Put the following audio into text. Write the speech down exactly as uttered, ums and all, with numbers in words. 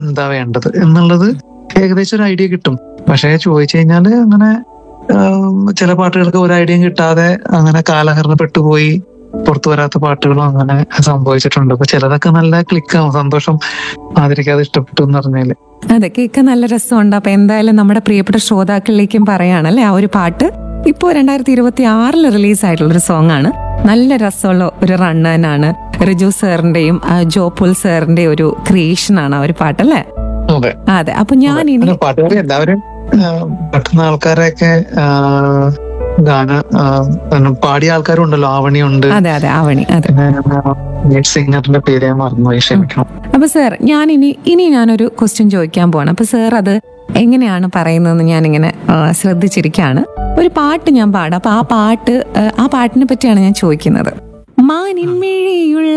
എന്താ വേണ്ടത് എന്നുള്ളത് ഏകദേശം ഒരു ഐഡിയ കിട്ടും. പക്ഷെ ചോദിച്ചു കഴിഞ്ഞാല് അങ്ങനെ ചില പാട്ടുകൾക്ക് ഒരു ഐഡിയയും കിട്ടാതെ അങ്ങനെ കാലഹരണപ്പെട്ടു പോയി പുറത്തു വരാത്ത പാട്ടുകളും അങ്ങനെ സംഭവിച്ചിട്ടുണ്ട്. അപ്പൊ ചിലതൊക്കെ നല്ല ക്ലിക്കാവും. സന്തോഷം ആദരിക്ക് അത് ഇഷ്ടപ്പെട്ടു എന്ന് പറഞ്ഞാല്. അതെ, കേൾക്കാൻ നല്ല രസമുണ്ട്. അപ്പൊ എന്തായാലും നമ്മുടെ പ്രിയപ്പെട്ട ശ്രോതാക്കളിലേക്കും പറയാണല്ലേ, ആ ഒരു പാട്ട് ഇപ്പോ രണ്ടായിരത്തി ഇരുപത്തി ആറില് റിലീസായിട്ടുള്ള ഒരു സോങ് ആണ്. നല്ല രസമുള്ള ഒരു റണ്ണാനാണ്. റിജു സാറിന്റെയും ജോപുൽ സാറിന്റെയും ഒരു ക്രിയേഷൻ ആണ് ആ ഒരു പാട്ടല്ലേ? അതെ അതെ. അപ്പൊ ഞാൻ ഇനി പാട്ടുകാരി എല്ലാവരും പെട്ടെന്ന് ആൾക്കാരെയൊക്കെ ഗാന പാടിയ ആൾക്കാരും ഉണ്ടല്ലോ. ആവണിയുണ്ട്. അതെ അതെ ആവണി. അതെ, സിംഗറിന്റെ പേര് ഞാൻ മറന്നുപോയി, ക്ഷമിക്കണം. അപ്പൊ സാർ ഞാൻ ഇനി ഇനി ഞാനൊരു ക്വസ്റ്റ്യൻ ചോദിക്കാൻ പോവാണ്. അപ്പൊ സാർ അത് എങ്ങനെയാണ് പറയുന്നതെന്ന് ഞാനിങ്ങനെ ശ്രദ്ധിച്ചിരിക്കുകയാണ്. ഒരു പാട്ട് ഞാൻ പാടാം. അപ്പൊ ആ പാട്ട് ആ പാട്ടിനെ പറ്റിയാണ് ഞാൻ ചോദിക്കുന്നത്. മാനിന്മിഴിയുള്ള